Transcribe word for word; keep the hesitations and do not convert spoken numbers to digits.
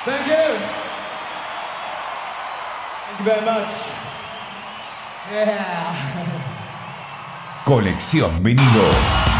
Thank you. Thank you very much. Yeah. Colección vinilo.